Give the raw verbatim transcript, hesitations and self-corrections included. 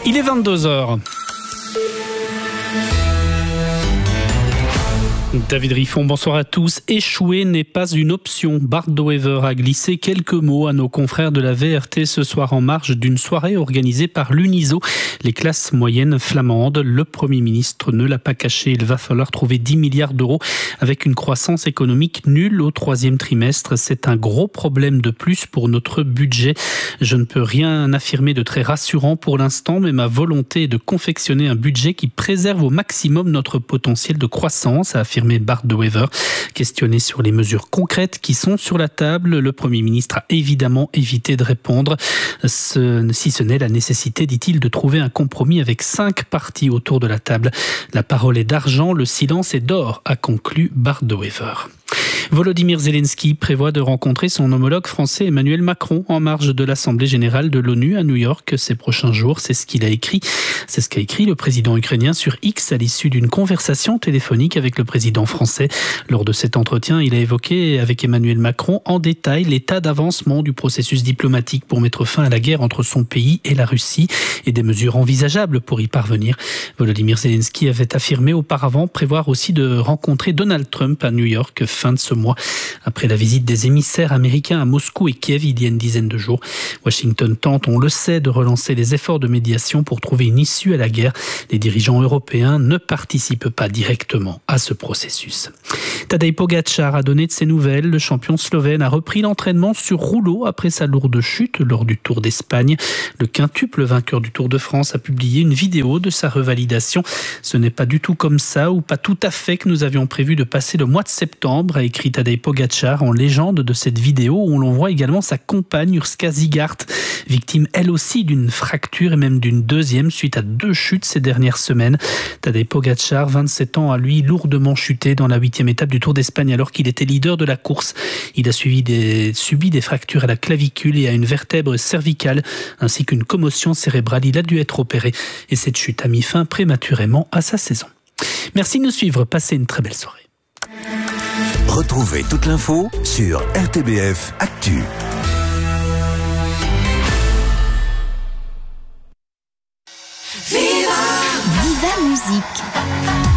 Il est vingt-deux heures. David Riffon, bonsoir à tous. Échouer n'est pas une option. Bart De Wever a glissé quelques mots à nos confrères de la V R T ce soir en marge d'une soirée organisée par l'UNISO, les classes moyennes flamandes. Le Premier ministre ne l'a pas caché. Il va falloir trouver dix milliards d'euros avec une croissance économique nulle au troisième trimestre. C'est un gros problème de plus pour notre budget. Je ne peux rien affirmer de très rassurant pour l'instant, mais ma volonté est de confectionner un budget qui préserve au maximum notre potentiel de croissance, a affirmé Bart De Wever. Questionné sur les mesures concrètes qui sont sur la table, le Premier ministre a évidemment évité de répondre. Ce, si ce n'est la nécessité, dit-il, de trouver un compromis avec cinq partis autour de la table. La parole est d'argent, le silence est d'or, a conclu Bart De Wever. Volodymyr Zelensky prévoit de rencontrer son homologue français Emmanuel Macron en marge de l'Assemblée générale de l'ONU à New York ces prochains jours. C'est ce qu'il a écrit. C'est ce qu'a écrit le président ukrainien sur X à l'issue d'une conversation téléphonique avec le président français. Lors de cet entretien, il a évoqué avec Emmanuel Macron en détail l'état d'avancement du processus diplomatique pour mettre fin à la guerre entre son pays et la Russie et des mesures envisageables pour y parvenir. Volodymyr Zelensky avait affirmé auparavant prévoir aussi de rencontrer Donald Trump à New York fin de ce mois, après la visite des émissaires américains à Moscou et Kiev il y a une dizaine de jours. Washington tente, on le sait, de relancer les efforts de médiation pour trouver une issue à la guerre. Les dirigeants européens ne participent pas directement à ce processus. Tadej Pogačar a donné de ses nouvelles. Le champion slovène a repris l'entraînement sur rouleau après sa lourde chute lors du Tour d'Espagne. Le quintuple vainqueur du Tour de France a publié une vidéo de sa revalidation. Ce n'est pas du tout comme ça, ou pas tout à fait, que nous avions prévu de passer le mois de septembre, a écrit Tadej Pogačar en légende de cette vidéo où l'on voit également sa compagne Urška Zigart, victime elle aussi d'une fracture et même d'une deuxième suite à deux chutes ces dernières semaines. Tadej Pogačar, vingt-sept ans, a lui lourdement chuté dans la huitième étape du Tour d'Espagne alors qu'il était leader de la course. Il a suivi des, subi des fractures à la clavicule et à une vertèbre cervicale ainsi qu'une commotion cérébrale. Il a dû être opéré et cette chute a mis fin prématurément à sa saison. Merci de nous suivre. Passez une très belle soirée. Retrouvez toute l'info sur R T B F Actu. Viva Viva Musique.